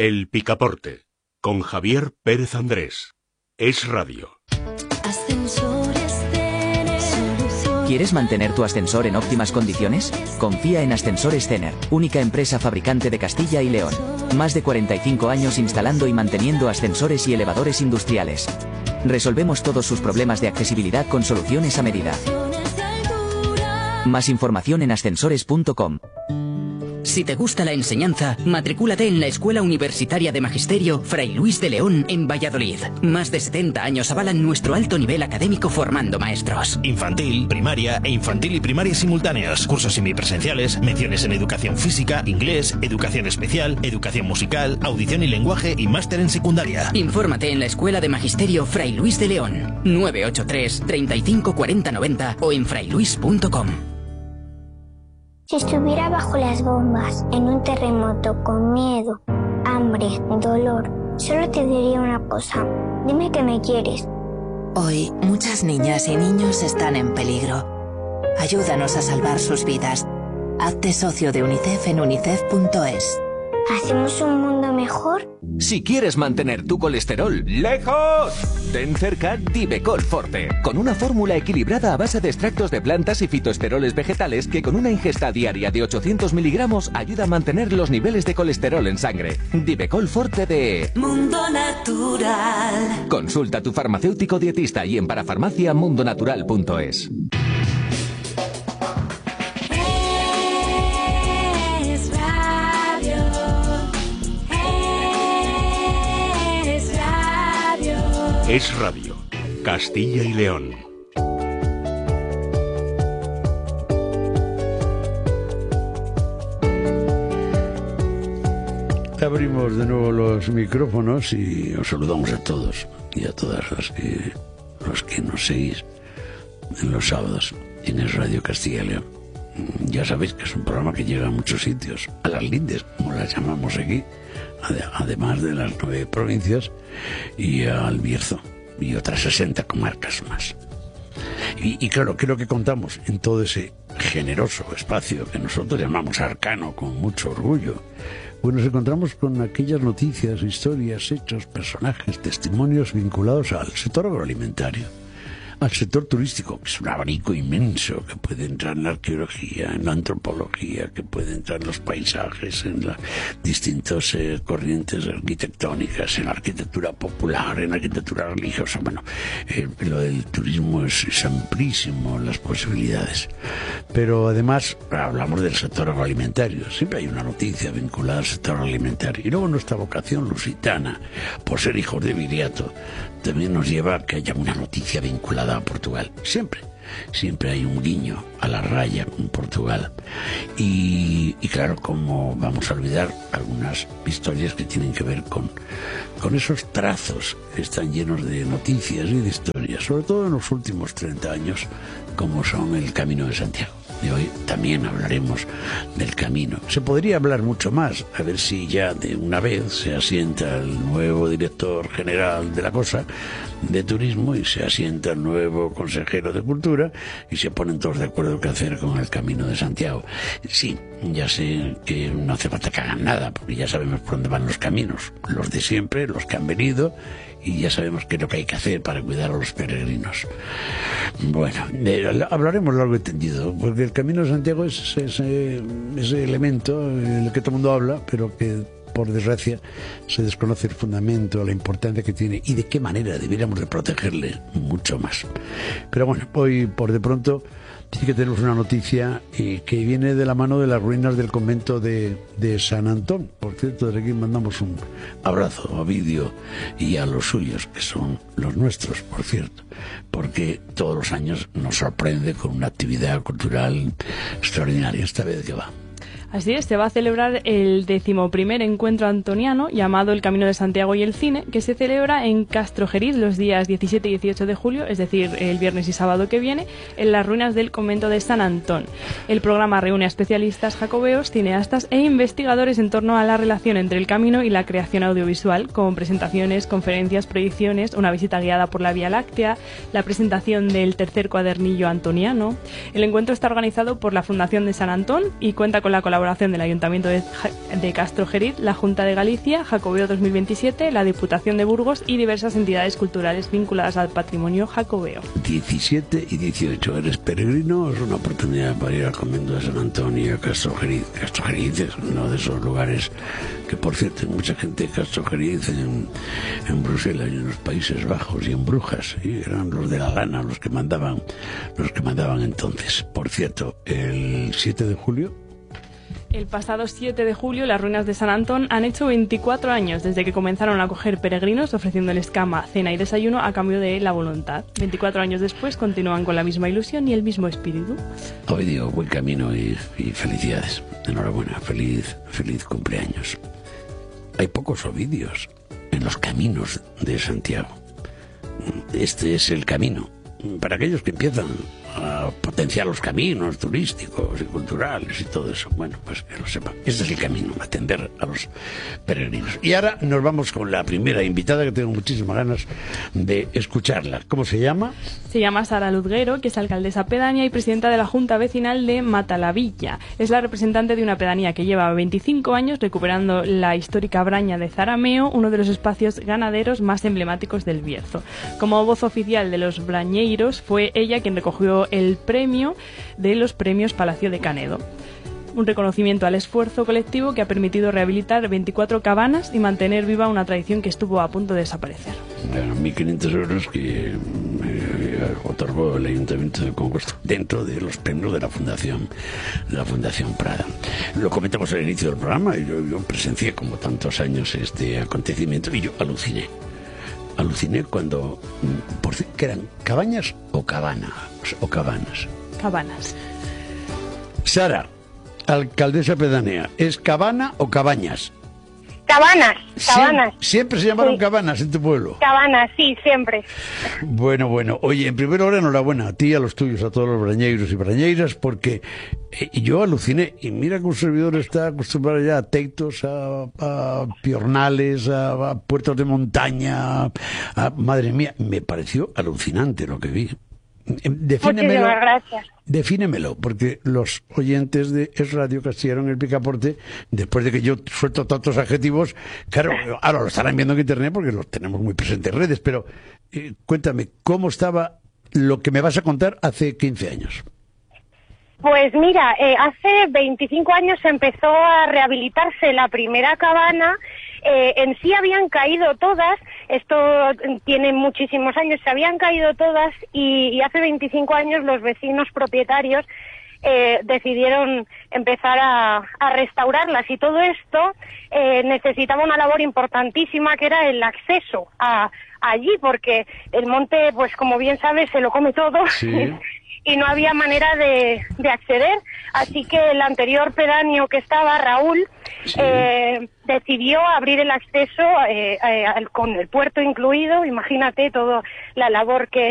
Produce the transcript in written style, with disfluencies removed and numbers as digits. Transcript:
El Picaporte, con Javier Pérez Andrés. Es Radio. ¿Quieres mantener tu ascensor en óptimas condiciones? Confía en Ascensores Zener, única empresa fabricante de Castilla y León. Más de 45 años instalando y manteniendo ascensores y elevadores industriales. Resolvemos todos sus problemas de accesibilidad con soluciones a medida. Más información en ascensores.com. Si te gusta la enseñanza, matricúlate en la Escuela Universitaria de Magisterio Fray Luis de León en Valladolid. Más de 70 años avalan nuestro alto nivel académico formando maestros. Infantil, primaria e infantil y primaria simultáneas. Cursos semipresenciales, menciones en educación física, inglés, educación especial, educación musical, audición y lenguaje y máster en secundaria. Infórmate en la Escuela de Magisterio Fray Luis de León. 983 35 40 90 o en frayluis.com. Si estuviera bajo las bombas, en un terremoto, con miedo, hambre, dolor, solo te diría una cosa. Dime que me quieres. Hoy, muchas niñas y niños están en peligro. Ayúdanos a salvar sus vidas. Hazte socio de UNICEF en unicef.es. ¿Hacemos un mundo mejor? Si quieres mantener tu colesterol lejos, ten cerca Divecol Forte, con una fórmula equilibrada a base de extractos de plantas y fitoesteroles vegetales que con una ingesta diaria de 800 miligramos ayuda a mantener los niveles de colesterol en sangre. Divecol Forte de Mundo Natural. Consulta a tu farmacéutico dietista y en parafarmaciamundonatural.es. Es Radio, Castilla y León. Abrimos de nuevo los micrófonos y os saludamos a todos y a todas los que nos seguís en los sábados en Es Radio Castilla y León. Ya sabéis que es un programa que llega a muchos sitios, a las lindes, como las llamamos aquí, además de las 9 provincias y al Bierzo y otras 60 comarcas más. Y claro, creo que contamos en todo ese generoso espacio que nosotros llamamos arcano con mucho orgullo. Pues nos encontramos con aquellas noticias, historias, hechos, personajes, testimonios vinculados al sector agroalimentario, al sector turístico, que es un abanico inmenso, que puede entrar en la arqueología, en la antropología, que puede entrar en los paisajes, en las distintas corrientes arquitectónicas, en la arquitectura popular, en la arquitectura religiosa. Bueno, lo del turismo es amplísimo, las posibilidades. Pero además hablamos del sector agroalimentario. Siempre hay una noticia vinculada al sector agroalimentario. Y luego nuestra vocación lusitana, por ser hijos de Viriato, también nos lleva a que haya una noticia vinculada a Portugal. Siempre hay un guiño a la raya con Portugal. Y claro, como vamos a olvidar algunas historias que tienen que ver con esos trazos que están llenos de noticias y de historias, sobre todo en los últimos 30 años, como son el Camino de Santiago. Y hoy también hablaremos del camino. Se podría hablar mucho más, a ver si ya de una vez se asienta el nuevo director general de la cosa, de turismo, y se asienta el nuevo consejero de cultura, y se ponen todos de acuerdo qué hacer con el Camino de Santiago. Sí, ya sé que no hace falta que hagan nada, porque ya sabemos por dónde van los caminos, los de siempre, los que han venido, y ya sabemos qué es lo que hay que hacer para cuidar a los peregrinos. Bueno, hablaremos largo y tendido, porque el Camino de Santiago es ese elemento del que todo el mundo habla, pero que por desgracia se desconoce el fundamento, la importancia que tiene y de qué manera deberíamos de protegerle mucho más. Pero bueno, hoy por de pronto sí que tenemos una noticia que viene de la mano de las ruinas del convento de San Antón. Por cierto, desde aquí mandamos un abrazo a Ovidio y a los suyos, que son los nuestros, por cierto, porque todos los años nos sorprende con una actividad cultural extraordinaria. Esta vez que va. Así es, se va a celebrar el 11º encuentro antoniano llamado El Camino de Santiago y el Cine, que se celebra en Castrojeriz los días 17 y 18 de julio, es decir, el viernes y sábado que viene, en las ruinas del convento de San Antón. El programa reúne a especialistas jacobeos, cineastas e investigadores en torno a la relación entre el camino y la creación audiovisual, con presentaciones, conferencias, proyecciones, una visita guiada por la Vía Láctea, la presentación del tercer cuadernillo antoniano. El encuentro está organizado por la Fundación de San Antón y cuenta con la colaboración colaboración del Ayuntamiento de Castrojeriz, la Junta de Galicia, Jacobeo 2027, la Diputación de Burgos y diversas entidades culturales vinculadas al patrimonio jacobeo. 17 y 18. ¿Eres peregrino? Es una oportunidad para ir al convento de San Antonio, a Castrojeriz. Castrojeriz es uno de esos lugares que, por cierto, hay mucha gente de Castrojeriz en Bruselas y en los Países Bajos y en Brujas, y eran los de la lana los que mandaban entonces. Por cierto, el 7 de julio. El pasado 7 de julio, las ruinas de San Antón han hecho 24 años desde que comenzaron a acoger peregrinos, ofreciéndoles cama, cena y desayuno a cambio de la voluntad. 24 años después continúan con la misma ilusión y el mismo espíritu. Hoy digo, buen camino y felicidades. Enhorabuena, feliz cumpleaños. Hay pocos ovidios en los caminos de Santiago. Este es el camino para aquellos que empiezan a potenciar los caminos turísticos y culturales y todo eso. Bueno, pues que lo sepan. Este es el camino, atender a los peregrinos. Y ahora nos vamos con la primera invitada, que tengo muchísimas ganas de escucharla. ¿Cómo se llama? Se llama Sara Luzguero, que es alcaldesa pedánea y presidenta de la Junta Vecinal de Matalavilla. Es la representante de una pedanía que lleva 25 años recuperando la histórica Braña de Zarameo, uno de los espacios ganaderos más emblemáticos del Bierzo. Como voz oficial de los brañeiros, fue ella quien recogió el premio de los premios Palacio de Canedo. Un reconocimiento al esfuerzo colectivo que ha permitido rehabilitar 24 cabanas y mantener viva una tradición que estuvo a punto de desaparecer. 1.500 euros que otorgó el Ayuntamiento de Congosto dentro de los premios de la Fundación Prada. Lo comentamos al inicio del programa y yo presencié como tantos años este acontecimiento y yo aluciné cuando, por cierto, que eran cabañas o cabanas. Cabanas. Sara, alcaldesa pedánea, ¿es cabana o cabañas? Cabanas. ¿Siempre se llamaron cabanas en tu pueblo? Cabanas, sí, siempre. Bueno. Oye, en primer lugar, enhorabuena a ti y a los tuyos, a todos los brañeiros y brañeiras, porque yo aluciné. Y mira que un servidor está acostumbrado ya a teitos, a piornales, a puertos de montaña. Madre mía, me pareció alucinante lo que vi. Muchísimas gracias. Defínemelo, porque los oyentes de Es Radio castigaron el picaporte después de que yo suelto tantos adjetivos. Claro, ahora lo estarán viendo en internet porque los tenemos muy presentes en redes, pero cuéntame, ¿cómo estaba lo que me vas a contar hace 15 años? Pues mira, hace 25 años empezó a rehabilitarse la primera cabana. En sí habían caído todas, esto tiene muchísimos años, se habían caído todas y hace 25 años los vecinos propietarios decidieron empezar a restaurarlas, y todo esto necesitaba una labor importantísima, que era el acceso allí, porque el monte, pues como bien sabes, se lo come todo. Sí. Y no había manera de acceder, así que el anterior pedáneo que estaba, Raúl, sí, decidió abrir el acceso con el puerto incluido. Imagínate toda la labor que